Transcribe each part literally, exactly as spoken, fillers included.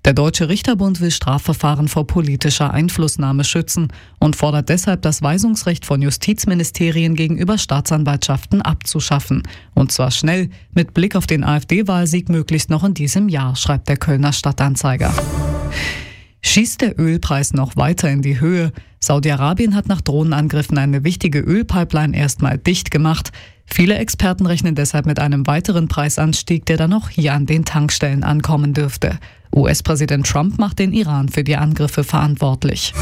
Der Deutsche Richterbund will Strafverfahren vor politischer Einflussnahme schützen und fordert deshalb, das Weisungsrecht von Justizministerien gegenüber Staatsanwaltschaften abzuschaffen. Und zwar schnell, mit Blick auf den AfD-Wahlsieg möglichst noch in diesem Jahr, schreibt der Kölner Stadtanzeiger. Schießt der Ölpreis noch weiter in die Höhe? Saudi-Arabien hat nach Drohnenangriffen eine wichtige Ölpipeline erstmal dicht gemacht. Viele Experten rechnen deshalb mit einem weiteren Preisanstieg, der dann auch hier an den Tankstellen ankommen dürfte. U S-Präsident Trump macht den Iran für die Angriffe verantwortlich.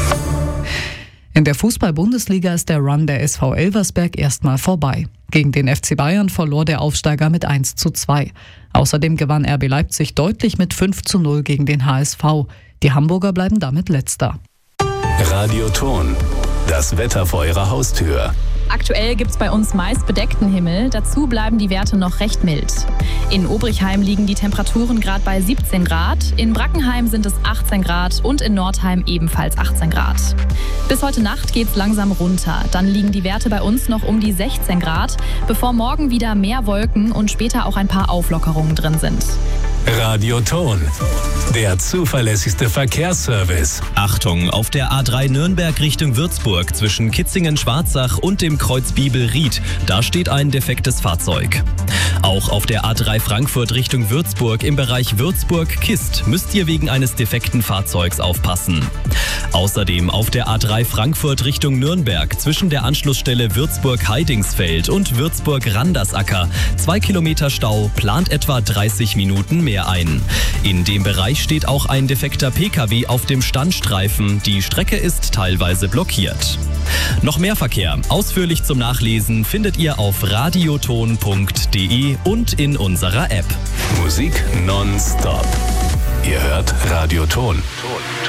In der Fußball-Bundesliga ist der Run der S V Elversberg erstmal vorbei. Gegen den F C Bayern verlor der Aufsteiger mit eins zu zwei. Außerdem gewann R B Leipzig deutlich mit fünf zu null gegen den H S V. Die Hamburger bleiben damit Letzter. Radioton, das Wetter vor Ihrer Haustür. Aktuell gibt es bei uns meist bedeckten Himmel, dazu bleiben die Werte noch recht mild. In Obrichheim liegen die Temperaturen gerade bei siebzehn Grad, in Brackenheim sind es achtzehn Grad und in Nordheim ebenfalls achtzehn Grad. Bis heute Nacht geht's langsam runter, dann liegen die Werte bei uns noch um die sechzehn Grad, bevor morgen wieder mehr Wolken und später auch ein paar Auflockerungen drin sind. Radioton, der zuverlässigste Verkehrsservice. Achtung, auf der A drei Nürnberg Richtung Würzburg zwischen Kitzingen-Schwarzach und dem Kreuz Biebel-Ried, da steht ein defektes Fahrzeug. Auch auf der A drei Frankfurt Richtung Würzburg im Bereich Würzburg-Kist müsst ihr wegen eines defekten Fahrzeugs aufpassen. Außerdem auf der A drei Frankfurt Richtung Nürnberg zwischen der Anschlussstelle Würzburg-Heidingsfeld und Würzburg-Randersacker zwei Kilometer Stau, plant etwa dreißig Minuten mehr ein. In dem Bereich steht auch ein defekter Pkw auf dem Standstreifen. Die Strecke ist teilweise blockiert. Noch mehr Verkehr, ausführlich zum Nachlesen, findet ihr auf radioton punkt de und in unserer App. Musik nonstop. Ihr hört Radioton.